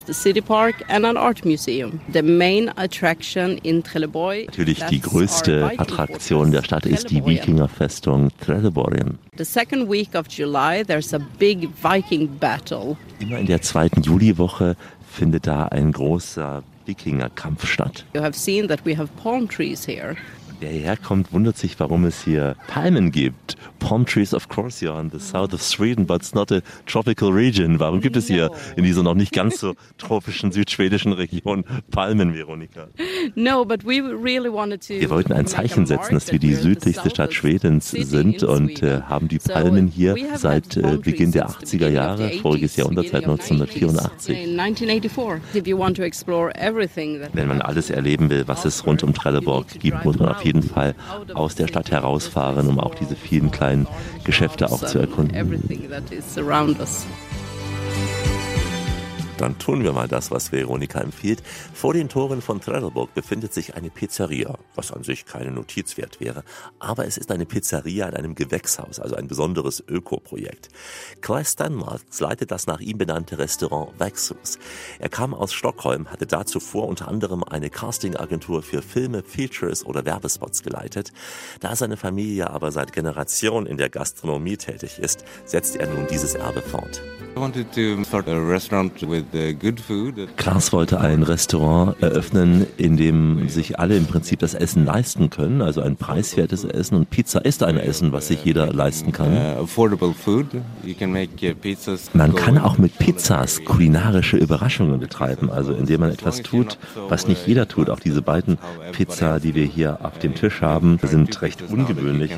The city park and an art museum. The main attraction in Trelleborg. Natürlich die größte Attraktion der Stadt ist die Wikingerfestung Trelleborg. The second week of July there's a big Viking battle. Immer in der zweiten Juliwoche findet da ein großer Wikingerkampf statt. You have seen that we have palm trees here. Wer hierher kommt, wundert sich, warum es hier Palmen gibt. Palm trees, of course, you're on the south of Sweden, but it's not a tropical region. Warum gibt es hier in dieser noch nicht ganz so tropischen südschwedischen Region Palmen, Veronika? No, but we really wanted to. Wir wollten ein Zeichen setzen, dass wir die südlichste Stadt Schwedens sind und haben die Palmen hier seit Beginn der 80er Jahre, voriges Jahrhundert, seit 1984. Wenn man alles erleben will, was es rund um Trelleborg gibt, muss man auf jeden Fall aus der Stadt herausfahren, um auch diese vielen kleinen Geschäfte auch zu erkunden. Dann tun wir mal das, was Veronika empfiehlt. Vor den Toren von Trelleborg befindet sich eine Pizzeria, was an sich keine Notiz wert wäre. Aber es ist eine Pizzeria in einem Gewächshaus, also ein besonderes Ökoprojekt. Claes Stenmarks leitet das nach ihm benannte Restaurant Växthus. Er kam aus Stockholm, hatte da zuvor unter anderem eine Castingagentur für Filme, Features oder Werbespots geleitet. Da seine Familie aber seit Generationen in der Gastronomie tätig ist, setzt er nun dieses Erbe fort. Claes wollte ein Restaurant eröffnen, in dem sich alle im Prinzip das Essen leisten können, also ein preiswertes Essen, und Pizza ist ein Essen, was sich jeder leisten kann. Man kann auch mit Pizzas kulinarische Überraschungen betreiben, also indem man etwas tut, was nicht jeder tut. Auch diese beiden Pizza, die wir hier auf dem Tisch haben, sind recht ungewöhnlich.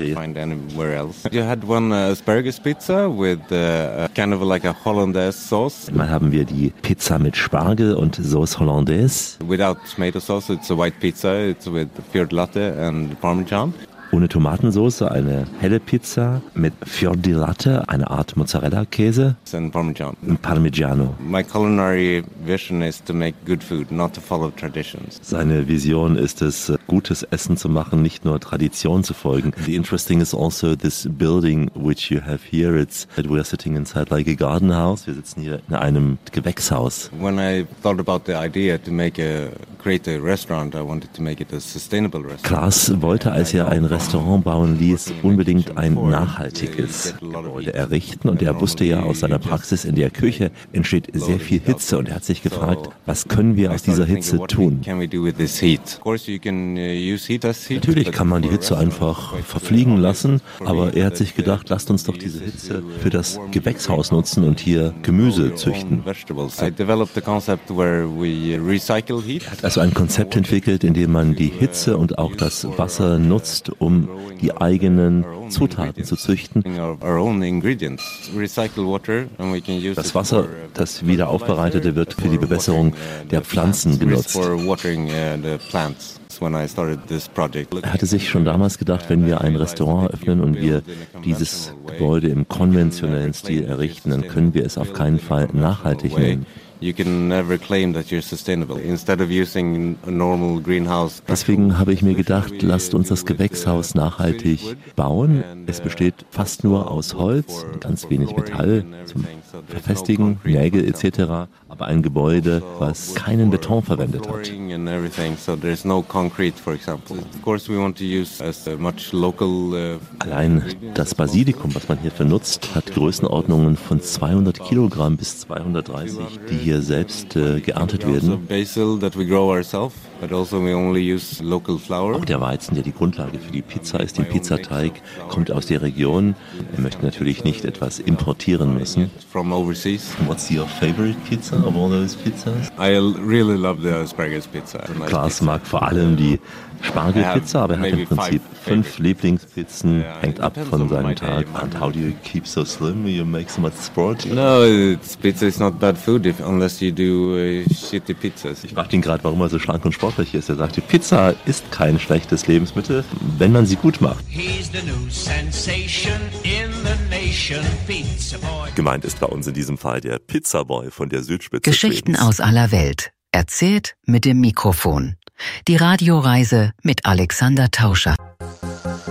Mal haben wir die Pizza mit Spargel und Sauce Hollandaise. Without tomato sauce, it's a white pizza. It's with Fior di Latte and Parmesan. Ohne Tomatensauce eine helle Pizza mit Fior di Latte, eine Art Mozzarella-Käse and Parmesan. Parmigiano. My culinary vision is to make good food, not to follow traditions. Seine Vision ist es, gutes Essen zu machen, nicht nur Tradition zu folgen. The interesting is also this building which you have here. We are sitting inside like a garden house. Wir sitzen hier in einem Gewächshaus. When I thought about the idea to create a restaurant, I wanted to make it a sustainable restaurant. Claes wollte, als er ein Restaurant bauen ließ, unbedingt ein nachhaltiges Gebäude errichten, und er wusste ja aus seiner Praxis, in der Küche entsteht sehr viel Hitze, und er hat sich gefragt, was können wir aus dieser Hitze tun? Natürlich kann man die Hitze einfach verfliegen lassen, aber er hat sich gedacht, lasst uns doch diese Hitze für das Gewächshaus nutzen und hier Gemüse züchten. Er hat also ein Konzept entwickelt, in dem man die Hitze und auch das Wasser nutzt, um die eigenen Zutaten zu züchten. Das Wasser, das wieder aufbereitete, wird für die Bewässerung der Pflanzen genutzt. Er hatte sich schon damals gedacht, wenn wir ein Restaurant öffnen und wir dieses Gebäude im konventionellen Stil errichten, dann können wir es auf keinen Fall nachhaltig nennen. Deswegen habe ich mir gedacht, lasst uns das Gewächshaus nachhaltig bauen. Es besteht fast nur aus Holz, ganz wenig Metall zum Verfestigen, Nägel etc., aber ein Gebäude, was keinen Beton verwendet hat. Allein das Basilikum, was man hierfür nutzt, hat Größenordnungen von 200 Kilogramm bis 230, die hier selbst geerntet werden. Auch der Weizen, der die Grundlage für die Pizza ist, den Pizzateig, kommt aus der Region. Wir möchten natürlich nicht etwas importieren müssen. What's your favorite pizza of all those pizzas? I really love the asparagus pizza. Claes mag vor allem die Spargelpizza, aber er hat im Prinzip 5 Lieblingspizzen, hängt ab von seinem Tag. And how do you keep so slim? You make so much sport? No, pizza is not bad food unless you do shitty pizzas. Ich fragte ihn gerade, warum er so schlank und sportlich ist. Er sagte, Pizza ist kein schlechtes Lebensmittel, wenn man sie gut macht. Gemeint ist bei uns in diesem Fall der Pizzaboy von der Südspitze Geschichten Schwedens. aus aller Welt. Erzählt mit dem Mikrofon. Die Radioreise mit Alexander Tauscher.